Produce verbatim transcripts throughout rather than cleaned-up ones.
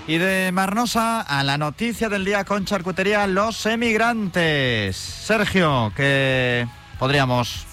Y de Marnosa a la noticia del día con charcutería Los Emigrantes. Sergio, que podríamos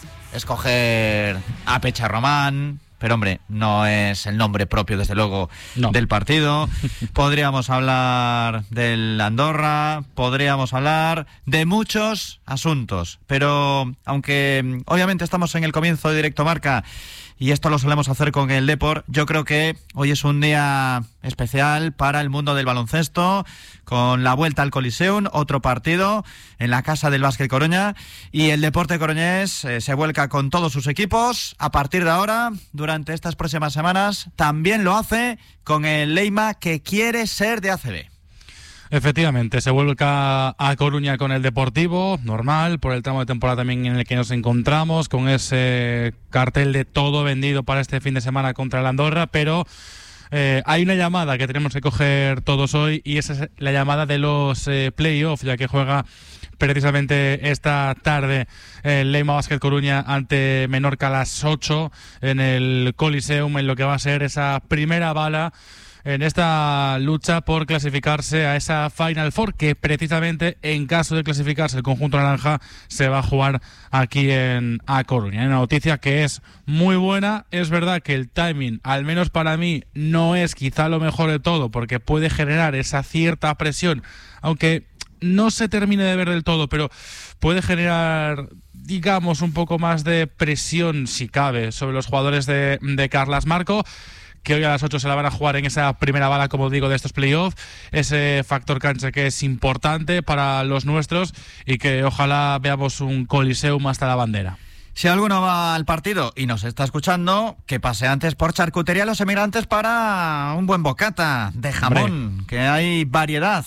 escoger a Pecha Román, pero hombre, no es el nombre propio desde luego no. del partido. Podríamos hablar del Andorra, podríamos hablar de muchos asuntos, pero aunque obviamente estamos en el comienzo de Directo Marca y esto lo solemos hacer con el Depor, yo creo que hoy es un día especial para el mundo del baloncesto, con la vuelta al Coliseum, otro partido en la casa del Básquet Coruña, y el deporte coruñés eh, se vuelca con todos sus equipos. A partir de ahora, durante estas próximas semanas, también lo hace con el Leima, que quiere ser de A C B. Efectivamente, se vuelca a Coruña con el Deportivo, normal, por el tramo de temporada también en el que nos encontramos, con ese cartel de todo vendido para este fin de semana contra el Andorra, pero eh, hay una llamada que tenemos que coger todos hoy, y esa es la llamada de los eh, playoffs, ya que juega precisamente esta tarde el Leima Básquet Coruña ante Menorca a las ocho en el Coliseum, en lo que va a ser esa primera bala en esta lucha por clasificarse a esa Final Four, que precisamente en caso de clasificarse el conjunto naranja se va a jugar aquí en A Coruña. Una noticia que es muy buena. Es verdad que el timing, al menos para mí, no es quizá lo mejor de todo, porque puede generar esa cierta presión, aunque no se termine de ver del todo, pero puede generar, digamos, un poco más de presión, si cabe, sobre los jugadores de, de Carlas Marco, que hoy a las ocho se la van a jugar en esa primera bala, como digo, de estos playoffs. Ese factor cancha que es importante para los nuestros, y que ojalá veamos un Coliseum hasta la bandera. Si alguno va al partido y nos está escuchando, que pase antes por Charcutería Los Emigrantes para un buen bocata de jamón. Hombre, que hay variedad.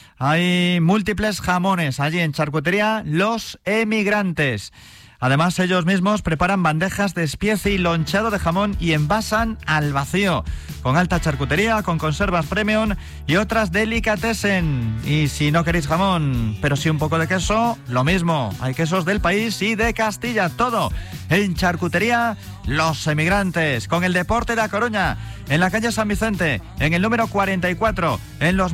Hay múltiples jamones allí en Charcutería Los Emigrantes. Además, ellos mismos preparan bandejas de espiece y lonchado de jamón y envasan al vacío, con alta charcutería, con conservas premium y otras delicatessen. Y si no queréis jamón, pero sí un poco de queso, lo mismo. Hay quesos del país y de Castilla, todo en Charcutería Los Emigrantes, con el deporte de A Coruña, en la calle San Vicente, en el número cuarenta y cuatro, en los